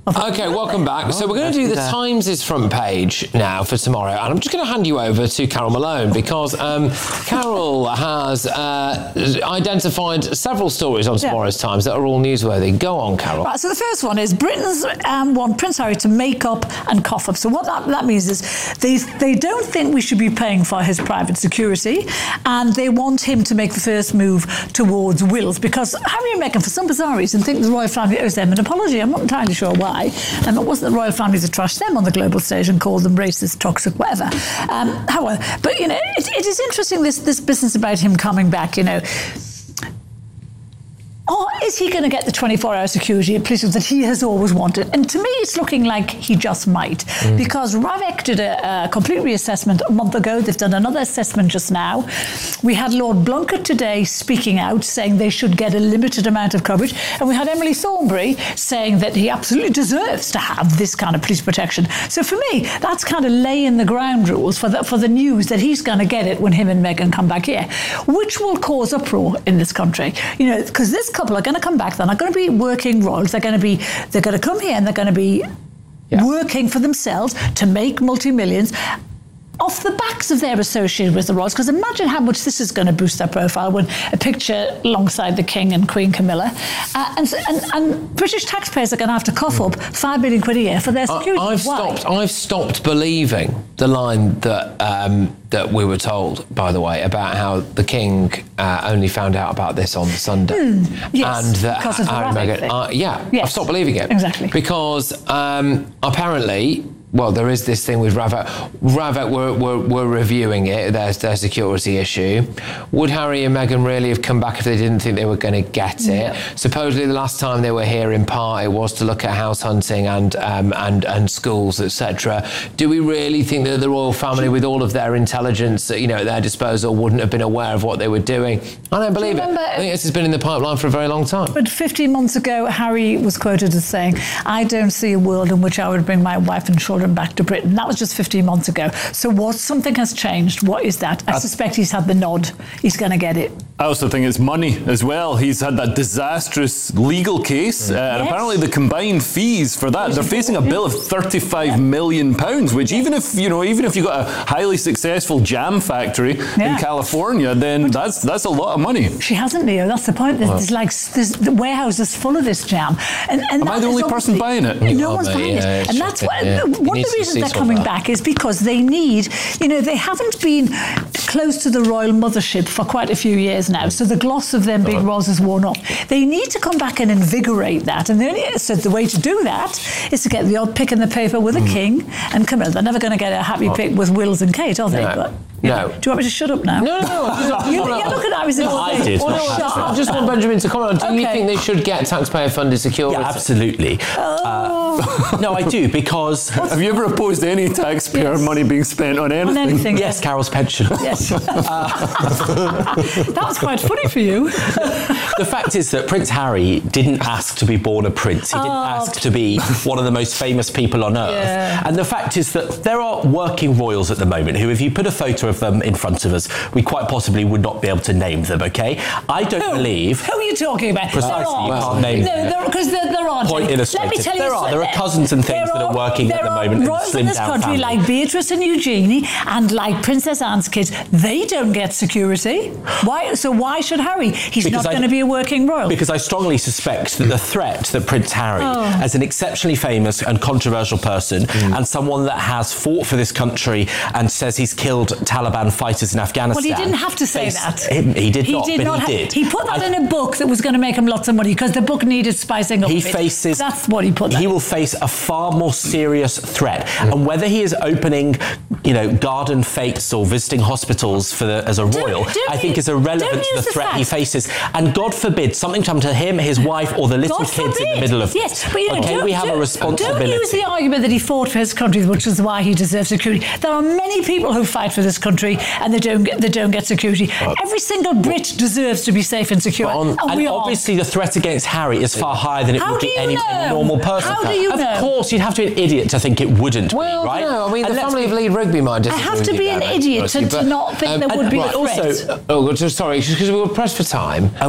Okay, welcome back. So we're going to do the Times' front page now for tomorrow, and I'm just going to hand you over to Carol Malone because Carol has identified several stories on tomorrow's Times that are all newsworthy. Go on, Carol. Right, so the first one is Britons want Prince Harry to make up and cough up. So what that means is they don't think we should be paying for his private security, and they want him to make the first move towards wills because Harry and Meghan, for some bizarre reason, think the royal family owes them an apology. I'm not entirely sure why. And it wasn't the royal family that trashed them on the global stage and called them racist, toxic, whatever. However, but you know, it is interesting this business about him coming back. You know. Or is he going to get the 24-hour security at places that he has always wanted? And to me, it's looking like he just might. Because RAVEC did a complete reassessment a month ago. They've done another assessment just now. We had Lord Blunkett today speaking out, saying they should get a limited amount of coverage. And we had Emily Thornberry saying that he absolutely deserves to have this kind of police protection. So for me, that's kind of laying the ground rules for the news that he's going to get it when him and Meghan come back here, which will cause uproar in this country. You know, because this couple are going to come back. They're not going to be working royals. They're going to come here and they're going to be working for themselves to make multi-millions off the backs of their association with the royals. Because imagine how much this is going to boost their profile when a picture alongside the King and Queen Camilla, and British taxpayers are going to have to cough up £5 million a year for their security. I've stopped believing the line that we were told, by the way, about how the King only found out about this on Sunday. Yes, and that because of the RAVEC thing. I've stopped believing it. Exactly. Because apparently, well, there is this thing with RAVEC. RAVEC were reviewing it, their security issue. Would Harry and Meghan really have come back if they didn't think they were going to get it? Supposedly the last time they were here in part, it was to look at house hunting and schools, etc. Do we really think that the royal family, with all of their intelligence, you know, at their disposal, wouldn't have been aware of what they were doing? I don't believe it. I think this has been in the pipeline for a very long time. But 15 months ago, Harry was quoted as saying, "I don't see a world in which I would bring my wife and children back to Britain." That was just 15 months ago. So something has changed. What is that? I suspect he's had the nod. He's going to get it. I also think it's money as well. He's had that disastrous legal case, and apparently the combined fees for that, they're facing a bill of £35 million, which even if you've got a highly successful jam factory in California, then that's a lot of money. She hasn't, Leo. That's the point. There's the warehouse is full of this jam. And am I the only person buying it? No one's buying it. And that's one of the reasons they're coming back is because they need, they haven't been close to the royal mothership for quite a few years now. So the gloss of them being royals is worn off. They need to come back and invigorate that. And the way to do that is to get the odd pick in the paper with the King and Camilla. They're never going to get a happy pick with Wills and Kate, are they? No. Do you want me to shut up now? No. You're looking at me. I did. I just want Benjamin to comment on, do you think they should get taxpayer-funded security? Yeah, absolutely. No, I do, because... Have you ever opposed any taxpayer money being spent on anything? On anything. Yes, Carol's pension. Yes. That was quite funny for you. The fact is that Prince Harry didn't ask to be born a prince. He didn't ask to be one of the most famous people on earth. Yeah. And the fact is that there are working royals at the moment who, if you put a photo of them in front of us, we quite possibly would not be able to name them, okay? I don't believe... Who are you talking about? Precisely, you can't name them. Because there aren't. Point illustrated. Let me tell you there are cousins and things that are working at the moment. There are royals in this country like Beatrice and Eugenie and like Princess Anne's kids. They don't get security. Why? So why should Harry? He's not going to be a working royal. Because I strongly suspect that the threat that Prince Harry, as an exceptionally famous and controversial person, and someone that has fought for this country and says he's killed Taliban fighters in Afghanistan... Well, he didn't have to say that. He did not, but he did. He put that in a book that was going to make him lots of money because the book needed spicing up. That's what he put there. He will face a far more serious threat. And whether he is opening, garden fetes or visiting hospitals as a royal, I think is irrelevant to the threat he faces. And God forbid something come to him, his wife, or the little kids in the middle of this. But we have a responsibility. Don't use the argument that he fought for his country, which is why he deserves security. There are many people who fight for this country and they don't get security. Every single Brit deserves to be safe and secure. And obviously the threat against Harry is far higher than it would be any normal person. How do you know? Of course, you'd have to be an idiot to think it wouldn't be, right? No, I mean, the family of Lead Rugby might disagree. I have to be an idiot to not think there would be a threat. Also, sorry, because we were pressed for time.